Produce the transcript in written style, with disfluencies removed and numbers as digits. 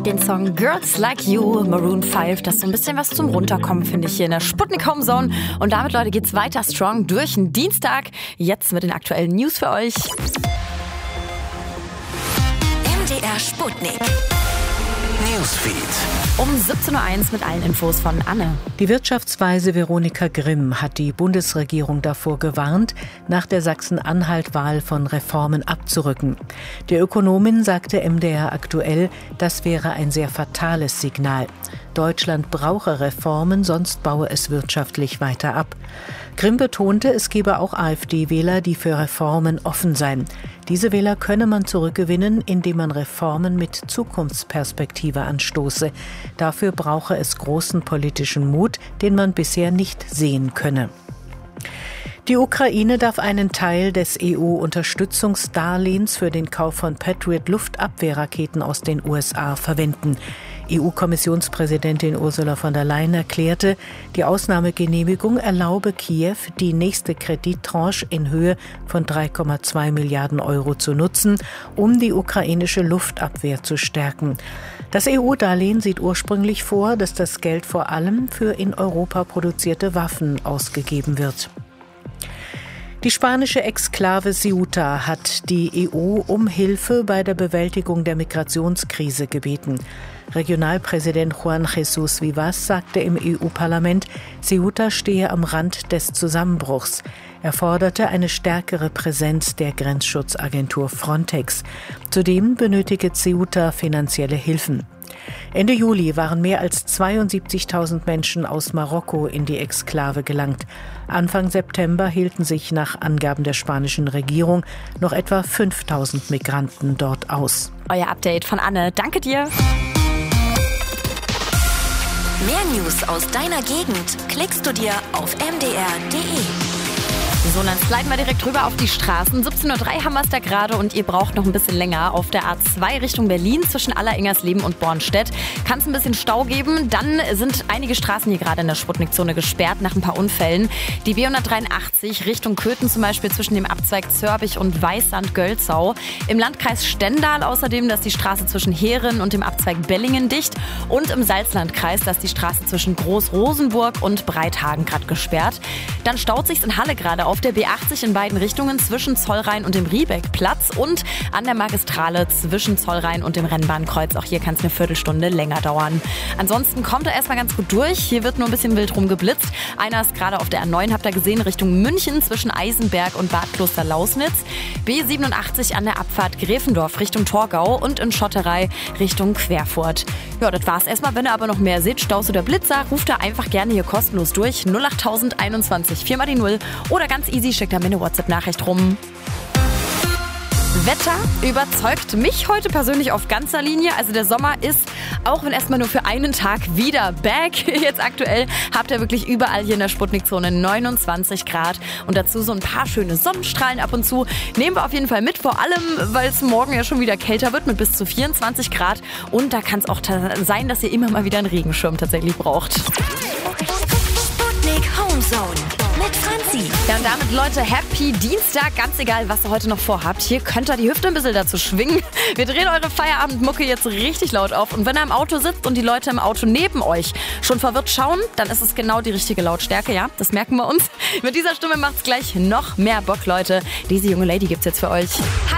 den Song Girls Like You, Maroon 5. Das ist so ein bisschen was zum Runterkommen, finde ich, hier in der Sputnik Home Zone. Und damit, Leute, geht's weiter strong durch den Dienstag. Jetzt mit den aktuellen News für euch. MDR Sputnik Newsfeed. Um 17.01 Uhr mit allen Infos von Anne. Die Wirtschaftsweise Veronika Grimm hat die Bundesregierung davor gewarnt, nach der Sachsen-Anhalt-Wahl von Reformen abzurücken. Die Ökonomin sagte MDR aktuell, das wäre ein sehr fatales Signal. Deutschland brauche Reformen, sonst baue es wirtschaftlich weiter ab. Grimm betonte, es gebe auch AfD-Wähler, die für Reformen offen seien. Diese Wähler könne man zurückgewinnen, indem man Reformen mit Zukunftsperspektive anstoße. Dafür brauche es großen politischen Mut, den man bisher nicht sehen könne. Die Ukraine darf einen Teil des EU-Unterstützungsdarlehens für den Kauf von Patriot-Luftabwehrraketen aus den USA verwenden. EU-Kommissionspräsidentin Ursula von der Leyen erklärte, die Ausnahmegenehmigung erlaube Kiew, die nächste Kredittranche in Höhe von 3,2 Milliarden Euro zu nutzen, um die ukrainische Luftabwehr zu stärken. Das EU-Darlehen sieht ursprünglich vor, dass das Geld vor allem für in Europa produzierte Waffen ausgegeben wird. Die spanische Exklave Ceuta hat die EU um Hilfe bei der Bewältigung der Migrationskrise gebeten. Regionalpräsident Juan Jesús Vivas sagte im EU-Parlament, Ceuta stehe am Rand des Zusammenbruchs. Er forderte eine stärkere Präsenz der Grenzschutzagentur Frontex. Zudem benötige Ceuta finanzielle Hilfen. Ende Juli waren mehr als 72.000 Menschen aus Marokko in die Exklave gelangt. Anfang September hielten sich nach Angaben der spanischen Regierung noch etwa 5.000 Migranten dort aus. Euer Update von Anne. Danke dir. Mehr News aus deiner Gegend klickst du dir auf mdr.de. So, dann sliden wir direkt rüber auf die Straßen. 17.03 Uhr haben wir es da gerade und ihr braucht noch ein bisschen länger. Auf der A2 Richtung Berlin zwischen Alleringers-Leben und Bornstedt kann es ein bisschen Stau geben. Dann sind einige Straßen hier gerade in der Sputnik-Zone gesperrt nach ein paar Unfällen. Die B183 Richtung Köthen zum Beispiel zwischen dem Abzweig Zörbich und Weißsand-Gölzau. Im Landkreis Stendal außerdem, dass die Straße zwischen Heeren und dem Abzweig Bellingen dicht. Und im Salzlandkreis, dass die Straße zwischen Groß-Rosenburg und Breithagen gerade gesperrt. Dann staut sich's in Halle gerade auf der B80 in beiden Richtungen zwischen Zollrhein und dem Riebeckplatz und an der Magistrale zwischen Zollrhein und dem Rennbahnkreuz. Auch hier kann es eine Viertelstunde länger dauern. Ansonsten kommt er erstmal ganz gut durch. Hier wird nur ein bisschen wild rumgeblitzt. Einer ist gerade auf der A9, habt ihr gesehen, Richtung München zwischen Eisenberg und Bad Kloster-Lausnitz. B87 an der Abfahrt Gräfendorf Richtung Torgau und in Schotterei Richtung Querfurt. Ja, das war's erstmal. Wenn ihr aber noch mehr seht, Staus oder Blitzer, ruft da einfach gerne hier kostenlos durch. 08021 4 mal die 0 oder ganz easy, schickt da mir eine WhatsApp-Nachricht rum. Wetter überzeugt mich heute persönlich auf ganzer Linie. Also der Sommer ist, auch wenn erstmal nur für einen Tag, wieder back. Jetzt aktuell habt ihr wirklich überall hier in der Sputnik-Zone 29 Grad und dazu so ein paar schöne Sonnenstrahlen ab und zu. Nehmen wir auf jeden Fall mit, vor allem, weil es morgen ja schon wieder kälter wird mit bis zu 24 Grad. Und da kann es auch sein, dass ihr immer mal wieder einen Regenschirm tatsächlich braucht. Sputnik Home Zone mit Franzi. Ja, und damit, Leute, Happy Dienstag. Ganz egal, was ihr heute noch vorhabt. Hier könnt ihr die Hüfte ein bisschen dazu schwingen. Wir drehen eure Feierabendmucke jetzt richtig laut auf. Und wenn ihr im Auto sitzt und die Leute im Auto neben euch schon verwirrt schauen, dann ist es genau die richtige Lautstärke, ja? Das merken wir uns. Mit dieser Stimme macht's gleich noch mehr Bock, Leute. Diese junge Lady gibt's jetzt für euch.